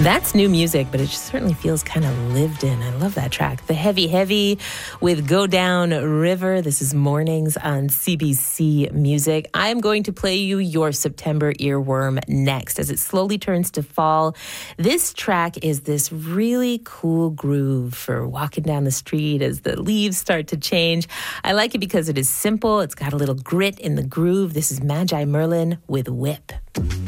That's new music, but it just certainly feels kind of lived in. I love that track. The Heavy Heavy with Go Down River. This is Mornings on CBC Music. I'm going to play you your September earworm next as it slowly turns to fall. This track is this really cool groove for walking down the street as the leaves start to change. I like it because it is simple. It's got a little grit in the groove. This is Magi Merlin with Whip.